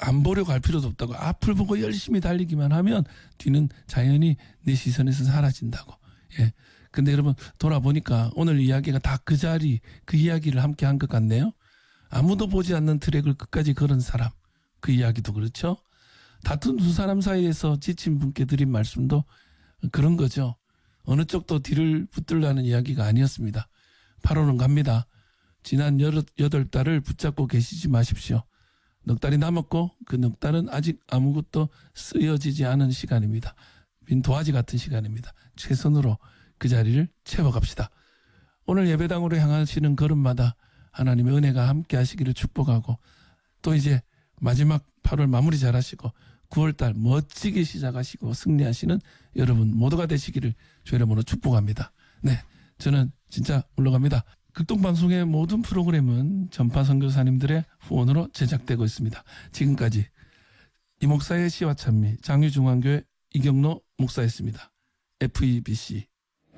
안 보려고 할 필요도 없다고. 앞을 보고 열심히 달리기만 하면 뒤는 자연히 내 시선에서 사라진다고. 예. 근데 여러분 돌아보니까 오늘 이야기가 다 그 자리, 그 이야기를 함께 한 것 같네요. 아무도 보지 않는 트랙을 끝까지 걸은 사람. 그 이야기도 그렇죠. 다툰 두 사람 사이에서 지친 분께 드린 말씀도 그런 거죠. 어느 쪽도 뒤를 붙들라는 이야기가 아니었습니다. 8월은 갑니다. 지난 8달을 붙잡고 계시지 마십시오. 넉 달이 남았고 그 넉 달은 아직 아무것도 쓰여지지 않은 시간입니다. 빈 도화지 같은 시간입니다. 최선으로 그 자리를 채워갑시다. 오늘 예배당으로 향하시는 걸음마다 하나님의 은혜가 함께 하시기를 축복하고 또 이제 마지막 8월 마무리 잘하시고 9월달 멋지게 시작하시고 승리하시는 여러분 모두가 되시기를 주의 이름으로 축복합니다. 네, 저는 진짜 물러갑니다. 극동방송의 모든 프로그램은 전파 선교사님들의 후원으로 제작되고 있습니다. 지금까지 이 목사의 시와 찬미 장유중앙교회 이경로 목사였습니다. FEBC